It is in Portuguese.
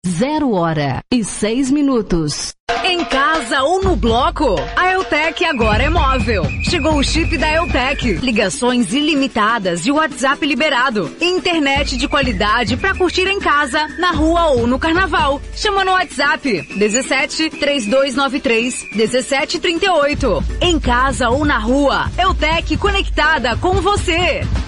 0h06. Em casa ou no bloco, a Eutec agora é móvel. Chegou o chip da Eutec. Ligações ilimitadas e WhatsApp liberado. Internet de qualidade pra curtir em casa, na rua ou no carnaval. Chama no WhatsApp 17 3293 1738. Em casa ou na rua, Eutec conectada com você.